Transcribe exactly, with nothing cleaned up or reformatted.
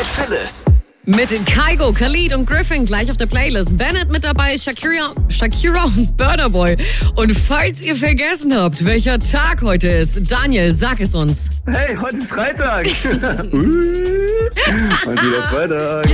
mit Phyllis. Mit Kygo, Khalid und Griffin gleich auf der Playlist. Bennett mit dabei, Shakira, Shakira und Burna Boy. Und falls ihr vergessen habt, welcher Tag heute ist, Daniel, sag es uns. Hey, heute ist Freitag. Heute wieder Freitag.